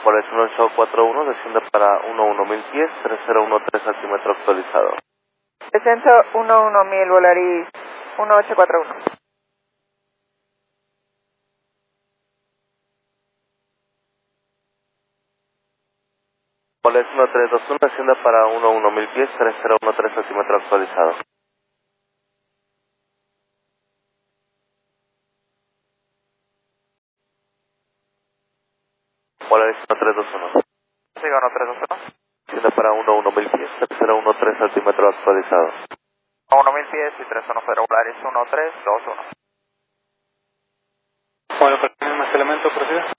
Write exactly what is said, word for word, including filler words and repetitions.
Polaris uno ocho cuatro uno, desciende para uno uno mil pies, tres cero uno tres altímetro actualizado. Descenso uno uno mil, Volaris uno ocho cuatro uno. Polaris uno tres dos uno, desciende para uno uno mil pies, tres cero uno tres altímetro actualizado. Polaris uno tres dos uno. Siga uno tres dos uno. Desciende para uno uno mil pies, tres cero uno tres altímetro actualizado. uno mil pies y tres uno cero, Volaris uno tres dos uno. Bueno, para más elementos, proceda.